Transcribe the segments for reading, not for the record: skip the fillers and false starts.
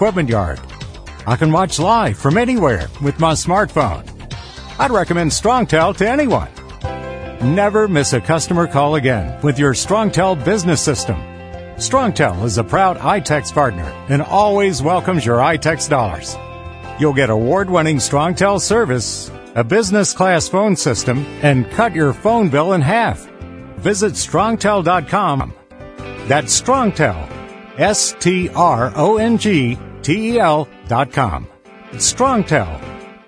equipment yard. I can watch live from anywhere with my smartphone. I'd recommend StrongTel to anyone. Never miss a customer call again with your StrongTel business system. StrongTel is a proud iTex partner and always welcomes your iTex dollars. You'll get award-winning StrongTel service, a business-class phone system, and cut your phone bill in half. Visit StrongTel.com. That's StrongTel, StrongTel.com. StrongTel.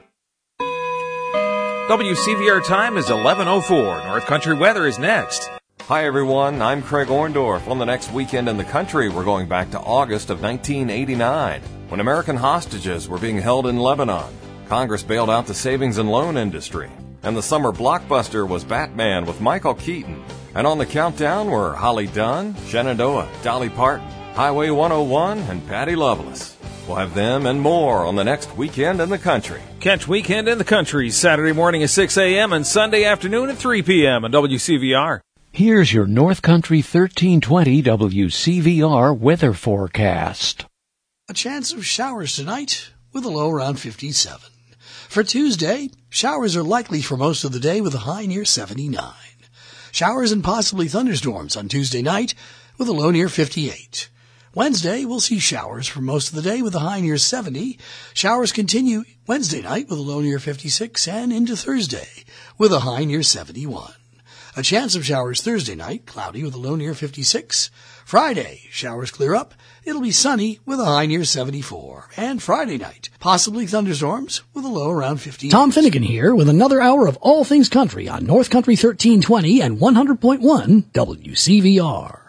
WCVR time is 11:04. North Country weather is next. Hi, everyone. I'm Craig Orndorff. On the next weekend in the country, we're going back to August of 1989, when American hostages were being held in Lebanon. Congress bailed out the savings and loan industry. And the summer blockbuster was Batman with Michael Keaton. And on the countdown were Holly Dunn, Shenandoah, Dolly Parton, Highway 101, and Patty Loveless. We'll have them and more on the next Weekend in the Country. Catch Weekend in the Country Saturday morning at 6 a.m. and Sunday afternoon at 3 p.m. on WCVR. Here's your North Country 1320 WCVR weather forecast. A chance of showers tonight with a low around 57. For Tuesday, showers are likely for most of the day with a high near 79. Showers and possibly thunderstorms on Tuesday night with a low near 58. Wednesday, we'll see showers for most of the day with a high near 70. Showers continue Wednesday night with a low near 56 and into Thursday with a high near 71. A chance of showers Thursday night, cloudy with a low near 56. Friday, showers clear up. It'll be sunny with a high near 74. And Friday night, possibly thunderstorms with a low around 50. Tom Finnegan here with another hour of All Things Country on North Country 1320 and 100.1 WCVR.